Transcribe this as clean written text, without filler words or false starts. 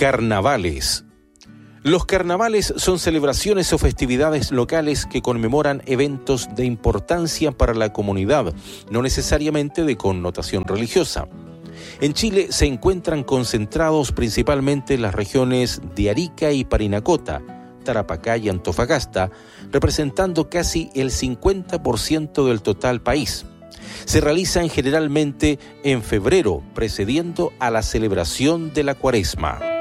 Carnavales. Los carnavales son celebraciones o festividades locales que conmemoran eventos de importancia para la comunidad, no necesariamente de connotación religiosa. En Chile se encuentran concentrados principalmente en las regiones de Arica y Parinacota, Tarapacá y Antofagasta, representando casi el 50% del total país. Se realizan generalmente en febrero, precediendo a la celebración de la Cuaresma.